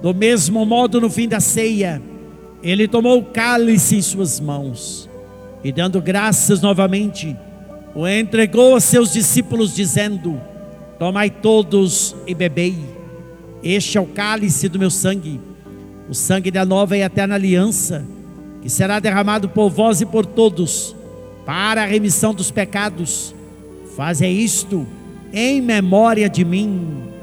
Do mesmo modo, no fim da ceia, ele tomou o cálice em suas mãos e, dando graças novamente, o entregou a seus discípulos, dizendo: tomai todos e bebei. Este é o cálice do meu sangue, o sangue da nova e eterna aliança, que será derramado por vós e por todos, para a remissão dos pecados. Faze isto em memória de mim.